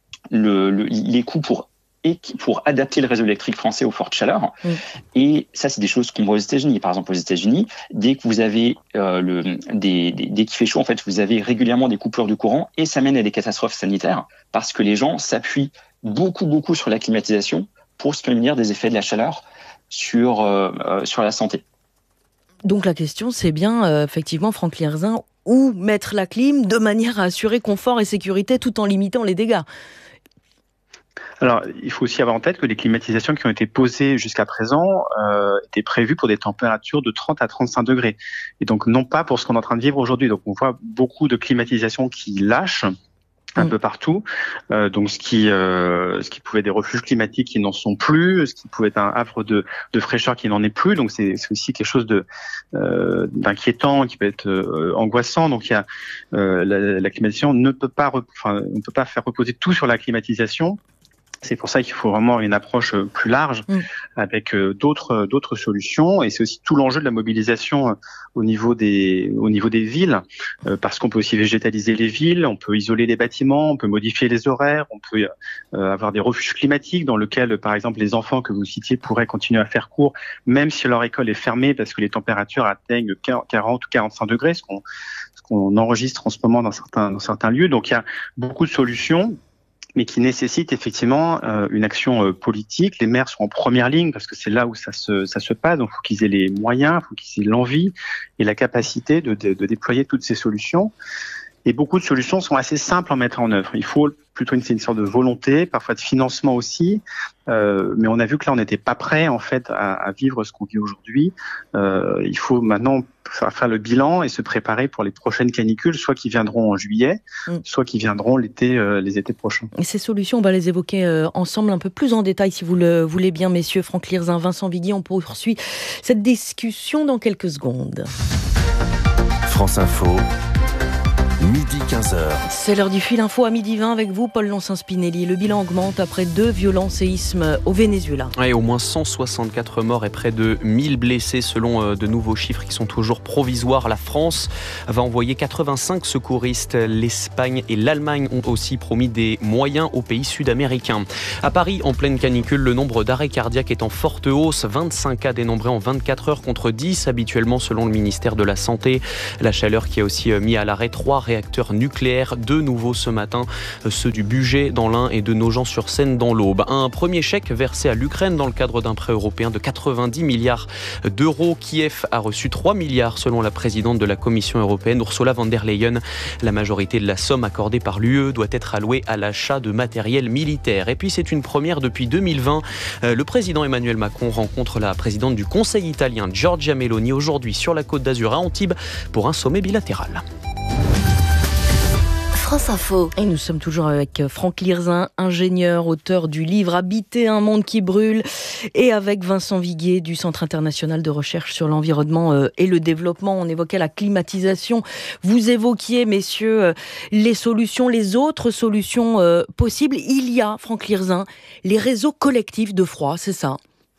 le, le, les coûts pour et pour adapter le réseau électrique français aux fortes chaleurs. Mmh. Et ça, c'est des choses qu'on voit aux États-Unis. Par exemple, aux États-Unis, dès que vous avez euh, le, des, des, dès qu'il fait chaud, en fait, vous avez régulièrement des coupures de courant et ça mène à des catastrophes sanitaires parce que les gens s'appuient beaucoup, beaucoup sur la climatisation pour se prémunir des effets de la chaleur sur, euh, euh, sur la santé. Donc la question, c'est bien, euh, effectivement, Franck Lierzin, où mettre la clim de manière à assurer confort et sécurité tout en limitant les dégâts. Alors, il faut aussi avoir en tête que les climatisations qui ont été posées jusqu'à présent euh, étaient prévues pour des températures de trente à trente-cinq degrés. Et donc, non pas pour ce qu'on est en train de vivre aujourd'hui. Donc, on voit beaucoup de climatisations qui lâchent un mmh. peu partout. Euh, donc, ce qui, euh, ce qui pouvait être des refuges climatiques qui n'en sont plus, ce qui pouvait être un havre de, de fraîcheur qui n'en est plus. Donc, c'est, c'est aussi quelque chose de, euh, d'inquiétant, qui peut être euh, angoissant. Donc, il y a euh, la, la climatisation ne peut pas, rep- enfin, on ne peut pas faire reposer tout sur la climatisation. C'est pour ça qu'il faut vraiment une approche plus large mmh. avec d'autres d'autres solutions, et c'est aussi tout l'enjeu de la mobilisation au niveau des au niveau des villes, parce qu'on peut aussi végétaliser les villes, on peut isoler les bâtiments, on peut modifier les horaires, on peut avoir des refuges climatiques dans lesquels, par exemple, les enfants que vous citiez pourraient continuer à faire cours, même si leur école est fermée parce que les températures atteignent quarante ou quarante-cinq degrés, ce qu'on ce qu'on enregistre en ce moment dans certains dans certains lieux. Donc il y a beaucoup de solutions, mais qui nécessite effectivement euh, une action euh, politique. Les maires sont en première ligne parce que c'est là où ça se ça se passe. Donc, il faut qu'ils aient les moyens, il faut qu'ils aient l'envie et la capacité de, de, de déployer toutes ces solutions. Et beaucoup de solutions sont assez simples à mettre en œuvre. Il faut plutôt une, une sorte de volonté, parfois de financement aussi. Euh, mais on a vu que là, on n'était pas prêt en fait à, à vivre ce qu'on vit aujourd'hui. Euh, il faut maintenant faire, faire le bilan et se préparer pour les prochaines canicules, soit qui viendront en juillet, mmh. soit qui viendront l'été, euh, les étés prochains. Et ces solutions, on va les évoquer euh, ensemble un peu plus en détail, si vous le voulez bien, messieurs. Franck Lirzin, Vincent Viguier, on poursuit cette discussion dans quelques secondes. France Info. Midi quinze heures. C'est l'heure du fil info à midi vingt avec vous, Paul Lancin-Spinelli. Le bilan augmente après deux violents séismes au Venezuela. Et au moins cent soixante-quatre morts et près de mille blessés selon de nouveaux chiffres qui sont toujours provisoires. La France va envoyer quatre-vingt-cinq secouristes. L'Espagne et l'Allemagne ont aussi promis des moyens aux pays sud-américains. À Paris, en pleine canicule, le nombre d'arrêts cardiaques est en forte hausse. vingt-cinq cas dénombrés en vingt-quatre heures contre dix habituellement selon le ministère de la Santé. La chaleur qui a aussi mis à l'arrêt trois réacteurs nucléaires, de nouveau ce matin, ceux du Bugey dans l'Ain et de Nogent-sur-Seine dans l'Aube. Un premier chèque versé à l'Ukraine dans le cadre d'un prêt européen de quatre-vingt-dix milliards d'euros. Kiev a reçu trois milliards selon la présidente de la Commission européenne, Ursula von der Leyen. La majorité de la somme accordée par l'U E doit être allouée à l'achat de matériel militaire. Et puis c'est une première depuis deux mille vingt. Le président Emmanuel Macron rencontre la présidente du Conseil italien, Giorgia Meloni, aujourd'hui sur la Côte d'Azur à Antibes pour un sommet bilatéral. France Info. Et nous sommes toujours avec Franck Lirzin, ingénieur, auteur du livre Habiter un monde qui brûle, et avec Vincent Viguier du Centre international de recherche sur l'environnement et le développement. On évoquait la climatisation. Vous évoquiez, messieurs, les solutions, les autres solutions possibles. Il y a, Franck Lirzin, les réseaux collectifs de froid, c'est ça ?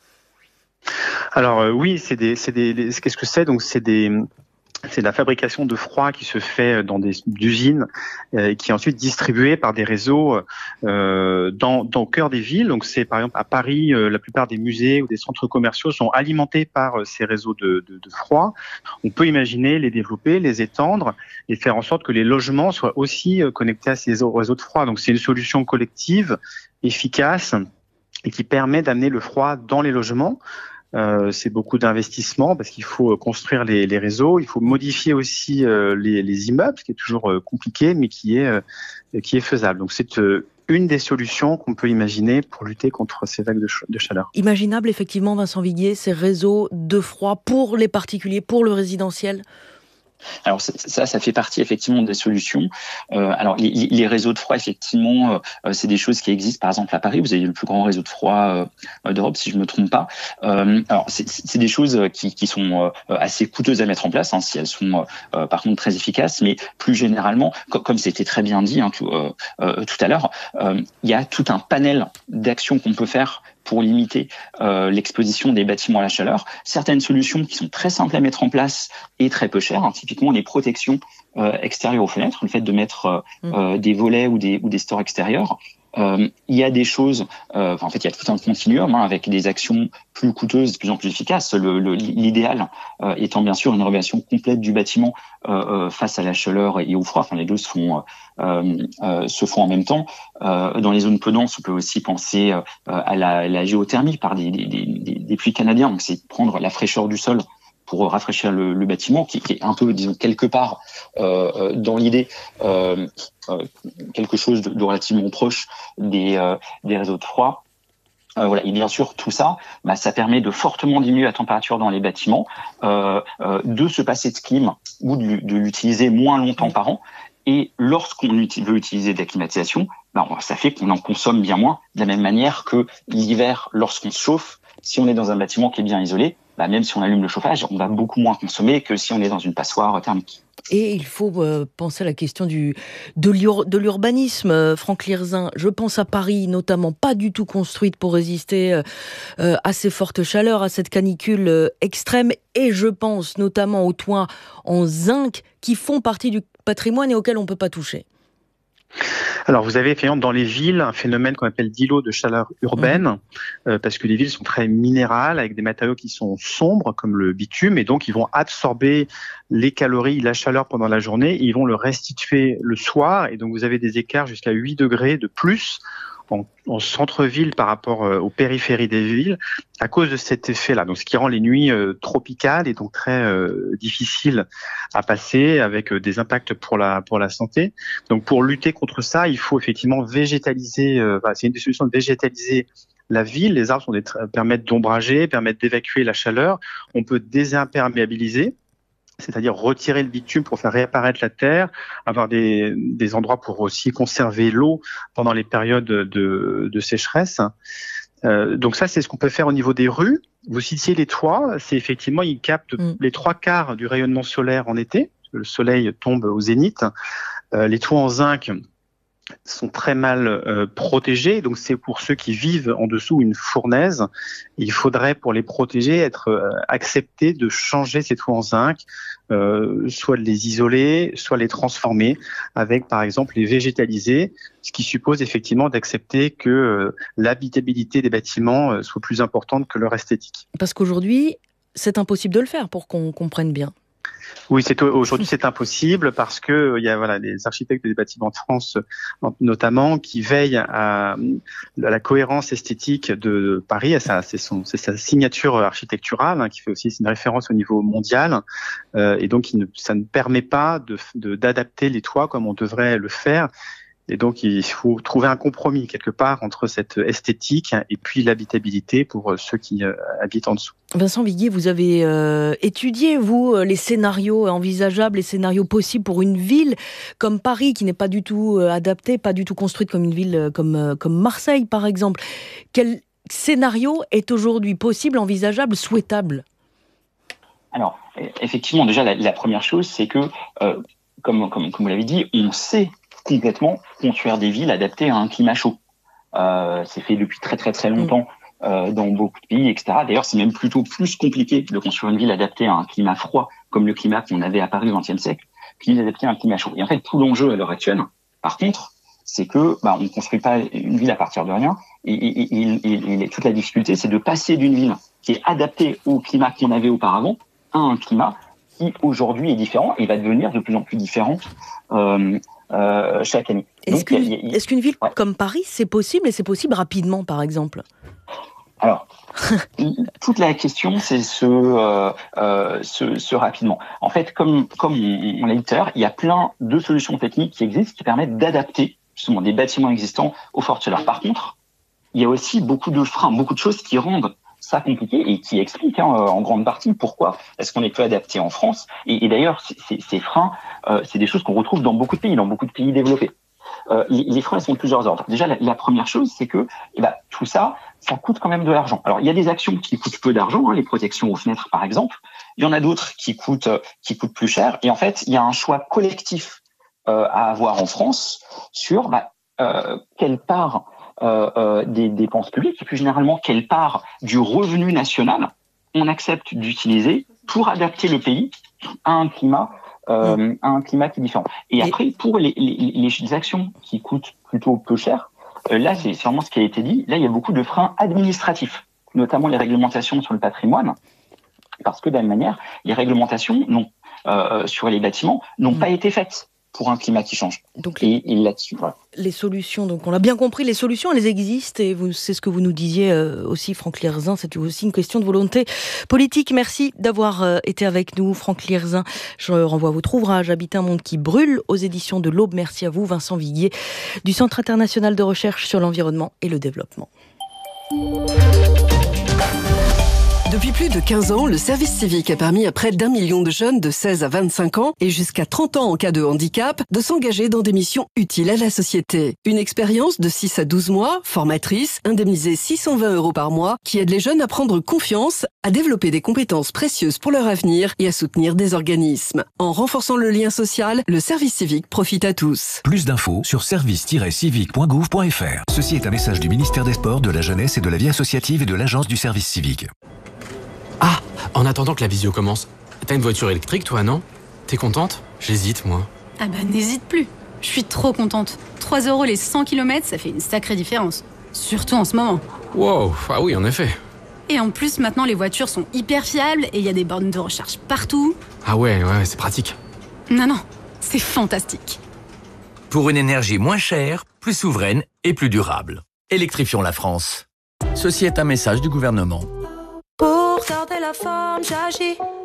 Alors euh, oui, c'est des, c'est des, des, qu'est-ce que c'est ? Donc c'est des C'est de la fabrication de froid qui se fait dans des usines euh, et qui est ensuite distribuée par des réseaux euh, dans, dans le cœur des villes. Donc c'est par exemple à Paris, euh, la plupart des musées ou des centres commerciaux sont alimentés par euh, ces réseaux de, de, de froid. On peut imaginer les développer, les étendre et faire en sorte que les logements soient aussi euh, connectés à ces réseaux de froid. Donc c'est une solution collective, efficace et qui permet d'amener le froid dans les logements. Euh, c'est beaucoup d'investissements parce qu'il faut construire les, les réseaux, il faut modifier aussi euh, les, les immeubles, ce qui est toujours euh, compliqué, mais qui est euh, qui est faisable. Donc c'est euh, une des solutions qu'on peut imaginer pour lutter contre ces vagues de, ch- de chaleur. Imaginable effectivement, Vincent Viguier, ces réseaux de froid pour les particuliers, pour le résidentiel. Alors ça, ça fait partie effectivement des solutions. Euh, alors les, les réseaux de froid, effectivement, euh, c'est des choses qui existent. Par exemple à Paris, vous avez le plus grand réseau de froid euh, d'Europe, si je me trompe pas. Euh, alors c'est, c'est des choses qui, qui sont euh, assez coûteuses à mettre en place, hein, si elles sont euh, par contre très efficaces. Mais plus généralement, comme, comme c'était très bien dit hein, tout, euh, euh, tout à l'heure, euh, il y a tout un panel d'actions qu'on peut faire pour limiter euh, l'exposition des bâtiments à la chaleur. Certaines solutions qui sont très simples à mettre en place et très peu chères, hein, typiquement les protections euh, extérieures aux fenêtres, le fait de mettre euh, euh, des volets ou des, ou des stores extérieurs. Euh, il y a des choses, euh, enfin, en fait, il y a tout un continuum hein, avec des actions plus coûteuses, de plus en plus efficaces. Le, le, l'idéal euh, étant bien sûr une rénovation complète du bâtiment euh, euh, face à la chaleur et au froid. Enfin, les deux se font, euh, euh, se font en même temps. Euh, dans les zones peu denses, on peut aussi penser euh, à la, la géothermie par des, des, des, des puits canadiens. Donc, c'est prendre la fraîcheur du sol pour rafraîchir le, le bâtiment, qui, qui est un peu, disons, quelque part euh, dans l'idée, euh, euh, quelque chose de, de relativement proche des, euh, des réseaux de froid. Euh, voilà. Et bien sûr, tout ça, bah, ça permet de fortement diminuer la température dans les bâtiments, euh, euh, de se passer de clim ou de, de l'utiliser moins longtemps par an. Et lorsqu'on uti- veut utiliser de la climatisation, bah, ça fait qu'on en consomme bien moins, de la même manière que l'hiver, lorsqu'on se chauffe, si on est dans un bâtiment qui est bien isolé, bah, même si on allume le chauffage, on va beaucoup moins consommer que si on est dans une passoire thermique. Et il faut euh, penser à la question du, de, l'ur, de l'urbanisme, euh, Franck Lirzin. Je pense à Paris, notamment, pas du tout construite pour résister euh, euh, à ces fortes chaleurs, à cette canicule euh, extrême. Et je pense notamment aux toits en zinc qui font partie du patrimoine et auxquels on ne peut pas toucher. Alors, vous avez effectivement dans les villes un phénomène qu'on appelle d'îlots de chaleur urbaine, mmh. euh, parce que les villes sont très minérales, avec des matériaux qui sont sombres, comme le bitume, et donc ils vont absorber les calories, la chaleur pendant la journée, et ils vont le restituer le soir, et donc vous avez des écarts jusqu'à huit degrés de plus en, en centre-ville par rapport euh, aux périphéries des villes à cause de cet effet-là. Donc, ce qui rend les nuits euh, tropicales et donc très euh, difficiles à passer, avec euh, des impacts pour la pour la santé. Donc, pour lutter contre ça, il faut effectivement végétaliser. Euh, bah, c'est une des solutions de végétaliser la ville. Les arbres sont des, permettent d'ombrager, permettent d'évacuer la chaleur. On peut désimperméabiliser, c'est-à-dire retirer le bitume pour faire réapparaître la terre, avoir des, des endroits pour aussi conserver l'eau pendant les périodes de, de sécheresse. Euh, donc ça, c'est ce qu'on peut faire au niveau des rues. Vous citiez les toits, c'est effectivement, ils captent mmh. les trois quarts du rayonnement solaire en été. Le soleil tombe au zénith. Euh, les toits en zinc sont très mal euh, protégés, donc c'est pour ceux qui vivent en dessous une fournaise. Il faudrait, pour les protéger, être euh, accepté de changer ces toits en zinc, euh, soit de les isoler, soit les transformer, avec par exemple les végétaliser, ce qui suppose effectivement d'accepter que euh, l'habitabilité des bâtiments euh, soit plus importante que leur esthétique. Parce qu'aujourd'hui, c'est impossible de le faire, pour qu'on comprenne bien. Oui, c'est aujourd'hui c'est impossible parce que il y a voilà les architectes des bâtiments de France notamment qui veillent à, à la cohérence esthétique de Paris. Ça, c'est son, c'est sa signature architecturale hein, qui fait aussi une référence au niveau mondial euh, et donc il ne, ça ne permet pas de, de d'adapter les toits comme on devrait le faire. Et donc, il faut trouver un compromis quelque part entre cette esthétique et puis l'habitabilité pour ceux qui euh, habitent en dessous. Vincent Viguier, vous avez euh, étudié, vous, les scénarios envisageables, les scénarios possibles pour une ville comme Paris, qui n'est pas du tout euh, adaptée, pas du tout construite comme une ville comme, euh, comme Marseille, par exemple. Quel scénario est aujourd'hui possible, envisageable, souhaitable ? Alors, effectivement, déjà, la, la première chose, c'est que, euh, comme, comme, comme vous l'avez dit, on sait complètement construire des villes adaptées à un climat chaud. Euh, c'est fait depuis très très très longtemps euh, dans beaucoup de pays, et cetera. D'ailleurs, c'est même plutôt plus compliqué de construire une ville adaptée à un climat froid, comme le climat qu'on avait à Paris au vingtième siècle, qu'une ville adaptée à un climat chaud. Et en fait, tout l'enjeu à l'heure actuelle, par contre, c'est que bah, on ne construit pas une ville à partir de rien. Et, et, et, et, et toute la difficulté, c'est de passer d'une ville qui est adaptée au climat qu'on avait auparavant à un climat qui aujourd'hui est différent et va devenir de plus en plus différent euh, Euh, chaque année. Est-ce qu'une, y a, y a... est-ce qu'une ville ouais. comme Paris, c'est possible et c'est possible rapidement, par exemple ? Alors, toute la question, c'est ce, euh, euh, ce, ce rapidement. En fait, comme, comme on, on l'a dit tout à l'heure, il y a plein de solutions techniques qui existent qui permettent d'adapter justement des bâtiments existants aux fortes chaleurs. Par contre, il y a aussi beaucoup de freins, beaucoup de choses qui rendent ça compliqué et qui explique hein, en grande partie pourquoi est-ce qu'on est peu adapté en France. Et, et d'ailleurs, c- ces freins, euh, c'est des choses qu'on retrouve dans beaucoup de pays, dans beaucoup de pays développés. Euh, les, les freins, elles sont de plusieurs ordres. Déjà, la, la première chose, c'est que eh ben, tout ça, ça coûte quand même de l'argent. Alors, il y a des actions qui coûtent peu d'argent, hein, les protections aux fenêtres, par exemple. Il y en a d'autres qui coûtent, qui coûtent plus cher. Et en fait, il y a un choix collectif euh, à avoir en France sur bah, euh, quelle part Euh, euh, des dépenses publiques et plus généralement quelle part du revenu national on accepte d'utiliser pour adapter le pays à un climat euh, mmh. à un climat qui est différent. Et, et après pour les, les, les actions qui coûtent plutôt peu cher, euh, là c'est, c'est vraiment ce qui a été dit. Là il y a beaucoup de freins administratifs, notamment les réglementations sur le patrimoine, parce que de la même manière les réglementations non euh, sur les bâtiments n'ont mmh. pas été faites pour un climat qui change. Donc les, et, et là-dessus, voilà. Les solutions, donc on l'a bien compris, les solutions, elles existent, et vous, c'est ce que vous nous disiez euh, aussi, Franck Lierzin, c'est aussi une question de volonté politique. Merci d'avoir euh, été avec nous, Franck Lierzin. Je renvoie à votre ouvrage, Habiter un monde qui brûle, aux éditions de l'Aube. Merci à vous, Vincent Viguier, du Centre international de recherche sur l'environnement et le développement. Depuis plus de quinze ans, le service civique a permis à près d'un million de jeunes de seize à vingt-cinq ans et jusqu'à trente ans en cas de handicap de s'engager dans des missions utiles à la société. Une expérience de six à douze mois, formatrice, indemnisée six cent vingt euros par mois, qui aide les jeunes à prendre confiance, à développer des compétences précieuses pour leur avenir et à soutenir des organismes. En renforçant le lien social, le service civique profite à tous. Plus d'infos sur service tiret civique point gouv point f r. Ceci est un message du ministère des Sports, de la Jeunesse et de la Vie associative et de l'Agence du service civique. Ah, en attendant que la visio commence, t'as une voiture électrique toi, non ? T'es contente ? J'hésite, moi. Ah bah n'hésite plus, je suis trop contente. trois euros les cent kilomètres, ça fait une sacrée différence. Surtout en ce moment. Wow, ah oui, en effet. Et en plus, maintenant, les voitures sont hyper fiables et il y a des bornes de recharge partout. Ah ouais, ouais, c'est pratique. Non, non, c'est fantastique. Pour une énergie moins chère, plus souveraine et plus durable. électrifions la France. Ceci est un message du gouvernement. Pour garder la forme, j'agis.